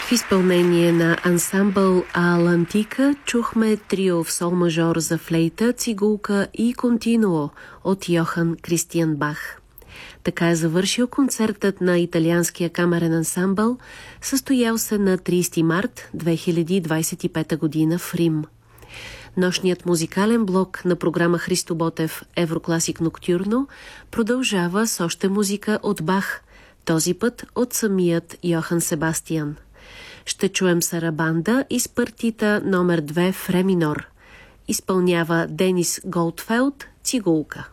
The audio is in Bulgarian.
В изпълнение на ансамбъл Алантика чухме трио в сол мажор за флейта, цигулка и континуо от Йохан Кристиан Бах. Така е завършил концертът на италианския камерен ансамбъл, състоял се на 30 март 2025 година в Рим. Нощният музикален блок на програма Христо Ботев Еврокласик Ноктюрно продължава с още музика от Бах, този път от самият Йохан Себастиан. Ще чуем сарабанда из партита номер 2 в ре минор. Изпълнява Денис Голдфелд, цигулка.